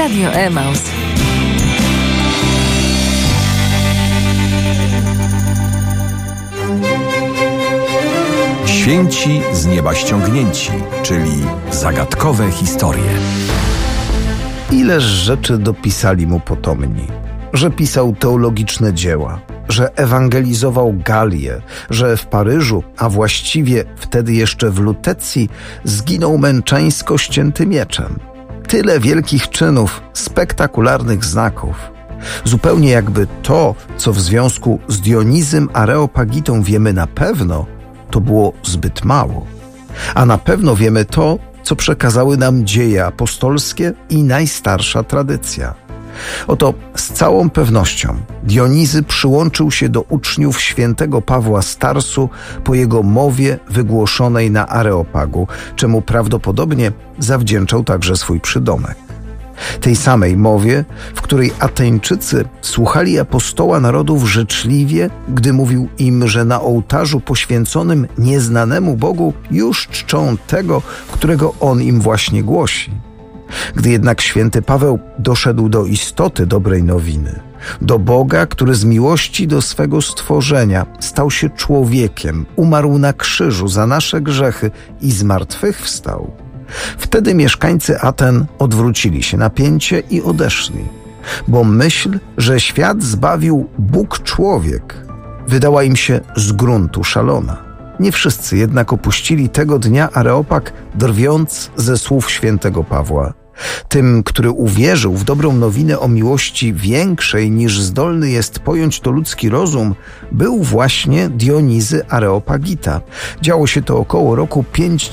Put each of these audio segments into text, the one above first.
Radio Emaus. Święci z nieba ściągnięci, czyli zagadkowe historie. Ileż rzeczy dopisali mu potomni, że pisał teologiczne dzieła, że ewangelizował Galię, że w Paryżu, a właściwie wtedy jeszcze w Lutecji, zginął męczeńsko ścięty mieczem. Tyle wielkich czynów, spektakularnych znaków. Zupełnie jakby to, co w związku z Dionizym Areopagitą wiemy na pewno, to było zbyt mało. A na pewno wiemy to, co przekazały nam dzieje apostolskie i najstarsza tradycja. Oto z całą pewnością Dionizy przyłączył się do uczniów świętego Pawła z Tarsu po jego mowie wygłoszonej na Areopagu, czemu prawdopodobnie zawdzięczał także swój przydomek. Tej samej mowie, w której Ateńczycy słuchali apostoła narodów życzliwie, gdy mówił im, że na ołtarzu poświęconym nieznanemu Bogu już czczą tego, którego on im właśnie głosi. Gdy jednak święty Paweł doszedł do istoty dobrej nowiny, do Boga, który z miłości do swego stworzenia stał się człowiekiem, umarł na krzyżu za nasze grzechy i zmartwychwstał, wtedy mieszkańcy Aten odwrócili się na pięcie i odeszli, bo myśl, że świat zbawił Bóg człowiek, wydała im się z gruntu szalona. Nie wszyscy jednak opuścili tego dnia Areopag, drwiąc ze słów świętego Pawła. Tym, który uwierzył w dobrą nowinę o miłości większej niż zdolny jest pojąć to ludzki rozum, był właśnie Dionizy Areopagita. Działo się to około roku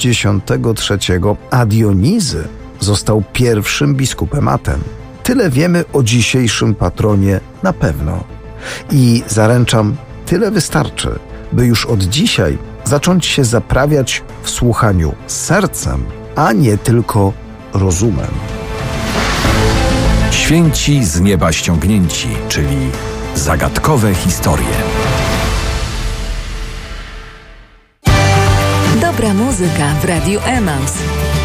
53, a Dionizy został pierwszym biskupem Aten. Tyle wiemy o dzisiejszym patronie na pewno. I zaręczam, tyle wystarczy, by już od dzisiaj zacząć się zaprawiać w słuchaniu sercem, a nie tylko rozumem. Święci z nieba ściągnięci, czyli zagadkowe historie. Dobra muzyka w Radiu Emaus.